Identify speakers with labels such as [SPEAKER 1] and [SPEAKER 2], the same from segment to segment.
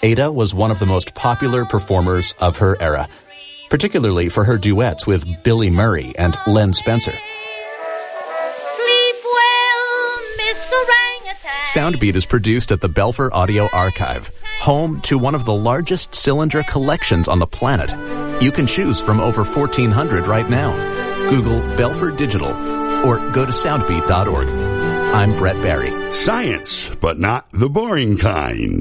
[SPEAKER 1] Ada was one of the most popular performers of her era, particularly for her duets with Billy Murray and Len Spencer.
[SPEAKER 2] Sleep well, Miss Orangutan.
[SPEAKER 1] Soundbeat is produced at the Belfer Audio Archive, home to one of the largest cylinder collections on the planet. You can choose from over 1,400 right now. Google Belfer Digital or go to soundbeat.org. I'm Brett Barry.
[SPEAKER 3] Science, but not the boring kind.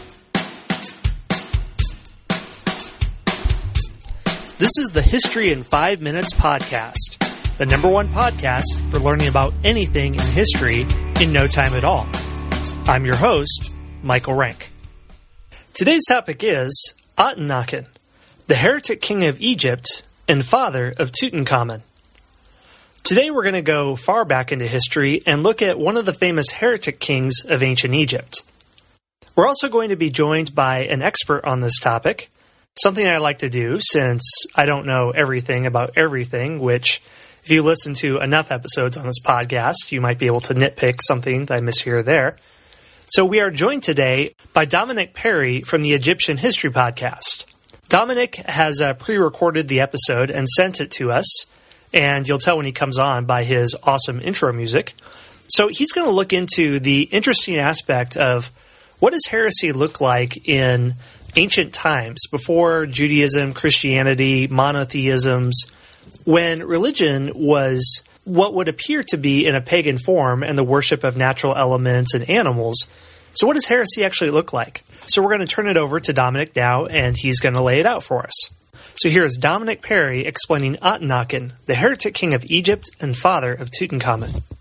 [SPEAKER 4] This is the History in 5 Minutes podcast, the #1 podcast for learning about anything in history in no time at all. I'm your host, Michael Rank. Today's topic is Akhenaten, the heretic king of Egypt and father of Tutankhamun. Today we're going to go far back into history and look at one of the famous heretic kings of ancient Egypt. We're also going to be joined by an expert on this topic, something I like to do since I don't know everything about everything, which if you listen to enough episodes on this podcast, you might be able to nitpick something that I miss here or there. So we are joined today by Dominic Perry from the Egyptian History Podcast. Dominic has pre-recorded the episode and sent it to us, and you'll tell when he comes on by his awesome intro music. So he's going to look into the interesting aspect of what does heresy look like in ancient times, before Judaism, Christianity, monotheisms, when religion was what would appear to be in a pagan form and the worship of natural elements and animals. So what does heresy actually look like? So we're going to turn it over to Dominic now, and he's going to lay it out for us. So here is Dominic Perry explaining Akhenaten, the heretic king of Egypt and father of Tutankhamun.